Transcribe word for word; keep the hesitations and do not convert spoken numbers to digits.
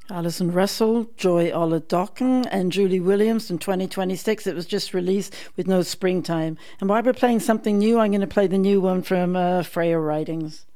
Alison Russell, Joy Oladokun, and Julie Williams in twenty twenty-six. It was just released with no springtime. And while we're playing something new, I'm going to play the new one from uh, Freya Writings.